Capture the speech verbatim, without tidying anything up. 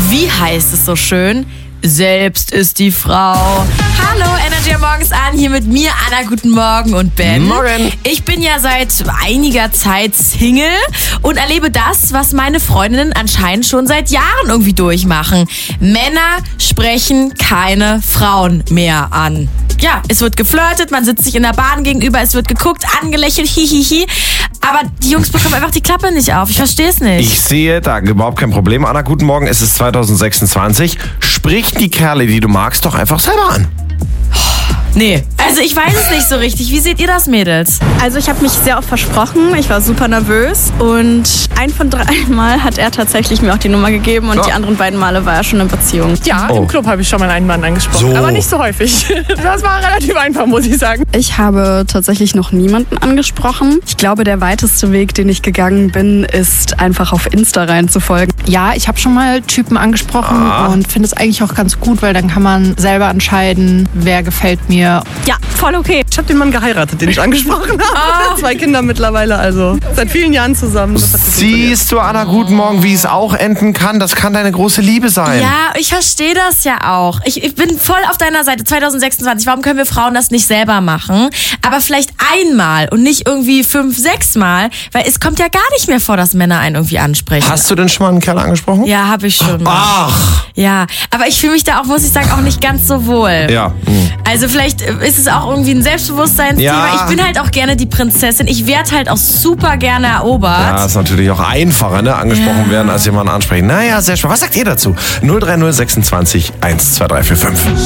Wie heißt es so schön? Selbst ist die Frau. Hallo, Energy morgens an, hier mit mir, Anna, guten Morgen und Ben. Morgen. Ich bin ja seit einiger Zeit Single und erlebe das, was meine Freundinnen anscheinend schon seit Jahren irgendwie durchmachen. Männer sprechen keine Frauen mehr an. Ja, es wird geflirtet, man sitzt sich in der Bahn gegenüber, es wird geguckt, angelächelt, hihihi. Aber die Jungs bekommen einfach die Klappe nicht auf. Ich verstehe es nicht. Ich sehe da überhaupt kein Problem. Anna, guten Morgen. Es ist zwanzig sechsundzwanzig. Sprich die Kerle, die du magst, doch einfach selber an. Nee, also ich weiß es nicht so richtig. Wie seht ihr das, Mädels? Also ich habe mich sehr oft versprochen, ich war super nervös und ein von drei Mal hat er tatsächlich mir auch die Nummer gegeben und Ja. die anderen beiden Male war er schon in Beziehung. Ja, Oh. im Club habe ich schon mal einen Mann angesprochen, So. aber nicht so häufig. Das war relativ einfach, muss ich sagen. Ich habe tatsächlich noch niemanden angesprochen. Ich glaube, der weiteste Weg, den ich gegangen bin, ist einfach auf Insta reinzufolgen. Ja, ich habe schon mal Typen angesprochen Ah. und finde es eigentlich auch ganz gut, weil dann kann man selber entscheiden, wer gefällt mir. Ja, voll okay. Ich habe den Mann geheiratet, den ich angesprochen habe. Zwei Kinder mittlerweile, also seit vielen Jahren zusammen. Das hat gut funktioniert. Siehst du, Anna, guten Morgen, wie es auch enden kann? Das kann deine große Liebe sein. Ja, ich verstehe das ja auch. Ich, ich bin voll auf deiner Seite. zwanzig sechsundzwanzig, warum können wir Frauen das nicht selber machen? Aber vielleicht einmal und nicht irgendwie fünf, sechs Mal, weil es kommt ja gar nicht mehr vor, dass Männer einen irgendwie ansprechen. Hast du denn schon mal einen Kerl angesprochen? Ja, habe ich schon mal. Ach. Ja, aber ich fühle mich da auch, muss ich sagen, auch nicht ganz so wohl. Ja. Hm. Also vielleicht ist es auch irgendwie ein Selbstbewusstseinsthema. Ja. Ich bin halt auch gerne die Prinzessin. Ich werde halt auch super gerne erobert. Ja, ist natürlich auch einfacher, ne? Angesprochen Ja. werden, als jemanden ansprechen. Naja, sehr spannend. Was sagt ihr dazu? null drei null sechsundzwanzig eins zwei drei vier fünf.